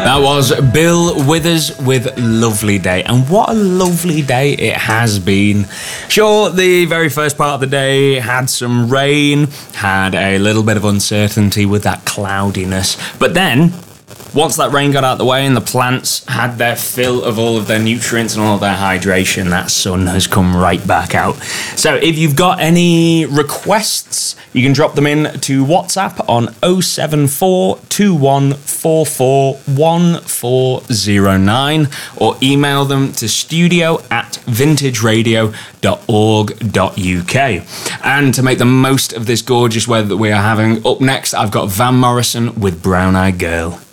That was Bill Withers with Lovely Day. And what a lovely day it has been. Sure, the very first part of the day had some rain, had a little bit of uncertainty with that cloudiness. But then, once that rain got out of the way and the plants had their fill of all of their nutrients and all of their hydration, that sun has come right back out. So if you've got any requests, you can drop them in to WhatsApp on 074 2144 1409 or email them to studio@vintageradio.org.uk. And to make the most of this gorgeous weather that we are having, up next I've got Van Morrison with Brown Eyed Girl.